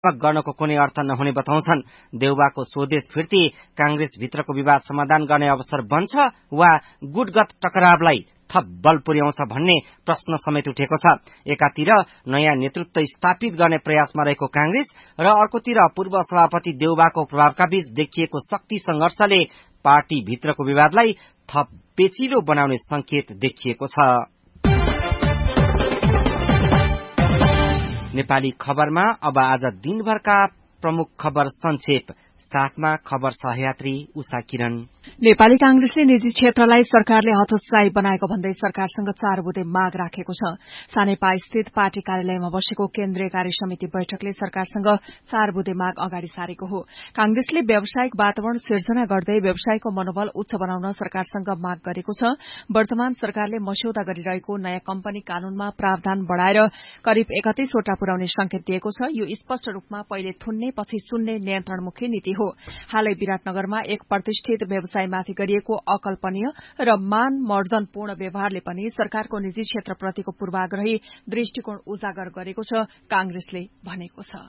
गर्नको कुनै अर्थ नहुने बताउँछन्। देउबाको स्वदेश फिर्ती कांग्रेसभित्रको विवाद समाधान गर्ने अवसर बन्छ वा गुटगत टकरावलाई थप बल पुर्याउँछ भन्ने प्रश्न समेत उठेको छ। एकातिर नयाँ नेतृत्व स्थापित गर्ने प्रयासमा रहेको कांग्रेस र अर्कोतिर पूर्व सभापति देउबाको प्रभावका बीच देखिएको शक्ति संघर्षले पार्टी भित्रको विवादलाई थप पेचिलो बनाउने संकेत देखिएको छ। नेपाली खबरमा अब आज दिनभरका प्रमुख खबर संक्षेप, साथमा खबर सहयात्री उषा किरण। नेपाली कांग्रेसले निजी क्षेत्रलाई सरकारले हतोत्साही बनाएको भन्दै सरकारसँग 4 बुँदे माग राखेको छ। सानेपा स्थित पार्टी कार्यालयमा बसेको केन्द्रीय कार्य समिति बैठकले सरकारसँग 4 बुँदे माग अगाडि सारेको हो। कांग्रेसले व्यावसायिक वातावरण सिर्जना गर्दै व्यवसायको मनोबल उच्च बनाउन सरकारसँग माग गरेको छ। वर्तमान सरकारले मस्यौदा गरिरहेको नयाँ कम्पनी कानूनमा प्रावधान बढ़ाएर करिब 31 वटा पुर्याउने संकेत दिएको छ। यो स्पष्ट रूपमा पहिले थुन्ने पछि सुन्ने नियन्त्रणमुखी नीति हो। हालै विराटनगरमा एक प्रतिष्ठित व्यवसायमाथि गरिएको अकल्पनीय र मानमर्दनपूर्ण व्यवहारले पनि सरकारको निजी क्षेत्रप्रतिको पूर्वाग्रही दृष्टिकोण उजागर गरेको छ, कांग्रेसले भनेको छ।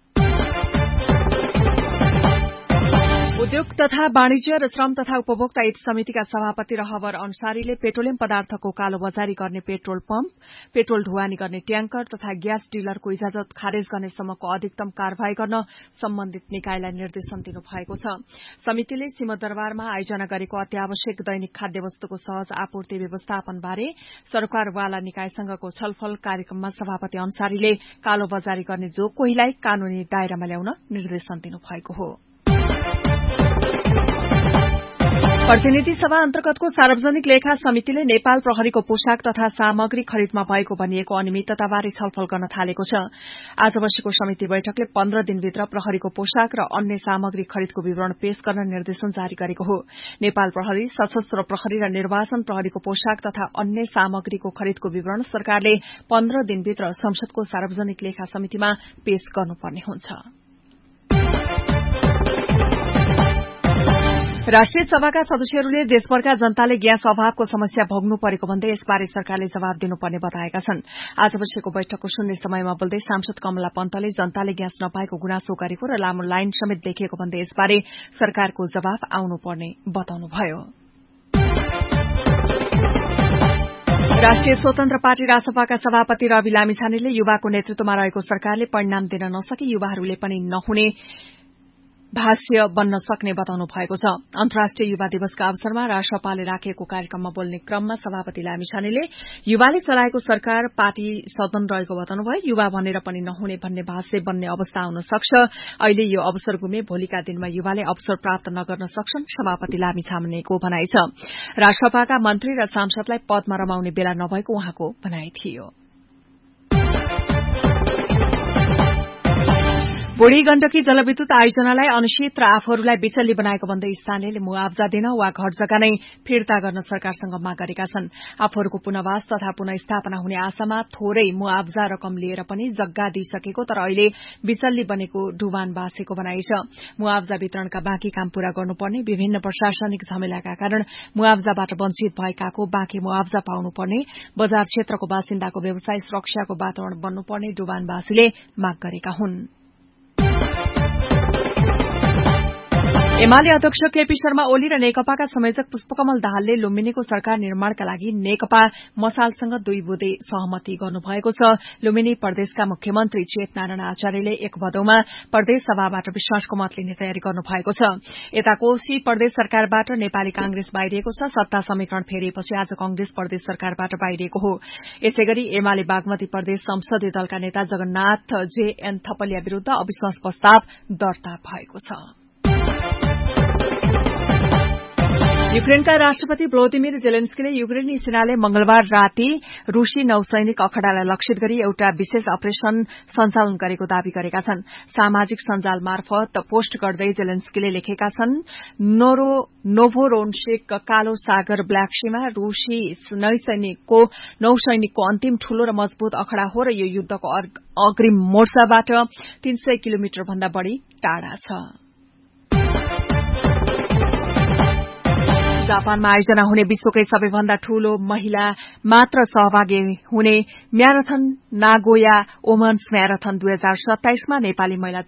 उद्योग तथा वाणिज्य र श्रम तथा उपभोक्ता हित समितिका सभापति रहबर अन्सारीले पेट्रोलियम पदार्थको कालोबजारी गर्ने पेट्रोल पम्प, पेट्रोल ढुवानी गर्ने ट्याङ्कर तथा ग्यास डीलरको इजाजत खारेज गर्नेसम्मको अधिकतम कारवाही गर्न सम्बन्धित निकायलाई निर्देशन दिनु भएको छ। समितिले सिंहदरबारमा आयोजना गरेको अत्यावश्यक दैनिक खाद्य वस्तुको सहज आपूर्ति व्यवस्थापनबारे सरकारवाला निकायसँगको छलफल कार्यक्रममा सभापति अन्सारीले कालोबजारी गर्ने जो कोहीलाई कानूनी दायरामा ल्याउन निर्देशन दिनु भएको हो। प्रतिनिधि सभा अन्तर्गतको सार्वजनिक लेखा समितिले नेपाल प्रहरीको पोशाक तथा सामग्री खरिदमा भएको भनिएको अनियमितताबारे छलफल गर्न थालेको छ। आज बसेको समिति बैठकले 15 दिनभित्र प्रहरीको पोशाक र अन्य सामग्री खरिदको विवरण पेश गर्न निर्देशन जारी गरेको हो। नेपाल प्रहरी, सशस्त्र प्रहरी र निर्वाचन प्रहरीको पोशाक तथा अन्य सामग्रीको खरिदको विवरण सरकारले 15 दिनभित्र संसदको सार्वजनिक लेखा समितिमा पेश गर्नुपर्ने हुन्छ। राष्ट्रिय सभाका सदस्यहरूले देशभरका जनताले ग्यास अभावको समस्या भोग्नु परेको भन्दै यसबारे सरकारले जवाब दिनुपर्ने बताएका छन्। आज बसेको बैठकको शून्य समयमा बोल्दै सांसद कमला पन्तले जनताले ग्यास नपाएको गुनासो गरेको र लामो लाइन समेत देखिएको भन्दै यसबारे सरकारको जवाब आउनुपर्ने बताउनुभयो। राष्ट्रिय स्वतन्त्र पार्टी रासपाका सभापति रवि लामिछानेले युवाको नेतृत्वमा रहेको सरकारले परिणाम दिन नसके युवाहरूले पनि नहुने भाष्य बन्न सक्ने बताउनु भएको छ। अन्तर्राष्ट्रिय युवा दिवसका अवसरमा रासपाले राखेको कार्यक्रममा बोल्ने क्रममा सभापति लामिछानेले युवाले चलाएको सरकार पार्टी सदन रहेको बताउनुभयो। युवा भनेर पनि नहुने भन्ने भाष्य बन्ने अवस्था आउन सक्छ। अहिले यो अवसर गुमे भोलिका दिनमा युवाले अवसर प्राप्त नगर्न सक्छन्, सभापति लामिछानेको भनाइ छ। रासपाका मन्त्री र सांसदलाई पदमा रमाउने बेला नभएको उहाँको भनाइ थियो। बुढी गण्डकी जलविद्युत आयोजनालाई अनुचित र आफूहरूलाई बिचल्ली बनाएको भन्दै स्थानीयले मुआवजा दिन वा घर जग्गा नै फिर्ता गर्न सरकारसँग माग गरेका छन्। आफूहरूको पुनर्वास तथा पुनर्स्थापना हुने आशामा थोरै मुआवजा रकम लिएर पनि जग्गा दिइसकेको तर अहिले बिचल्ली बनेको डुबान बासेको भनाइ छ। मुआवजा वितरणका बाँकी काम पूरा गर्नुपर्ने, विभिन्न प्रशासनिक झमेलाका कारण मुआवजाबाट वञ्चित भएकाको बाँकी मुआवजा पाउनुपर्ने, बजार क्षेत्रको बासिन्दाको व्यवसाय सुरक्षाको वातावरण बन्नुपर्ने डुबानवासीले माग गरेका हुन्। एमाले अध्यक्ष केपी शर्मा ओली र नेकपाका संयोजक पुष्पकमल दाहालले लुम्बिनीको सरकार निर्माणका लागि नेकपा मसालसँग 2 बुँदे सहमति गर्नुभएको छ। लुम्बिनी प्रदेशका मुख्यमन्त्री चेतनारायण आचार्यले एक भदौमा प्रदेश सभाबाट विश्वासको मत लिने तयारी गर्नुभएको छ। यता कोशी प्रदेश सरकारबाट नेपाली कांग्रेस बाहिरिएको छ। सत्ता समीकरण फेरिएपछि आज कांग्रेस प्रदेश सरकारबाट बाहिरिएको हो। यसैगरी एमाले बागमती प्रदेश संसदीय दलका नेता जगन्नाथ जेएन थपलिया विरूद्ध अविश्वास प्रस्ताव दर्ता भएको छ। युक्रेनका राष्ट्रपति भ्लोदिमिर जेलेन्स्कीले युक्रेनी सेनाले मंगलबार राति रूसी नौसैनिक अखडालाई लक्षित गरी एउटा विशेष अपरेशन सञ्चालन गरेको दावी गरेका छन्। सामाजिक सञ्जाल मार्फत पोस्ट गर्दै जेलेन्स्कीले लेखेका छन्, नोभोरोन्सिक कालो सागर ब्ल्याक सीमा रूसी नौसैनिकको अन्तिम ठूलो र मजबूत अखडा हो र यो युद्धको अग्रिम मोर्चाबाट 300 किलोमिटर भन्दा बढ़ी टाढा छ। जापानमा आयोजना हुने विश्वकै सबैभन्दा ठूलो महिला मात्र सहभागी हुने म्याराथन नागोया वुमन्स म्याराथन 2027 मा नेपाली महिला